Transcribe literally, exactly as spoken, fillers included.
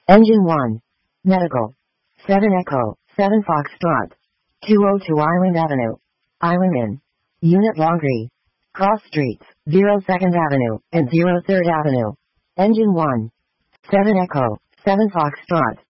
Engine one. Medical. seven Echo, seven Foxtrot. two oh two Island Avenue. Island Inn. Unit Laundry. Cross Streets, zero second Avenue, and zero third Avenue. Engine one. seven Echo, seven Foxtrot.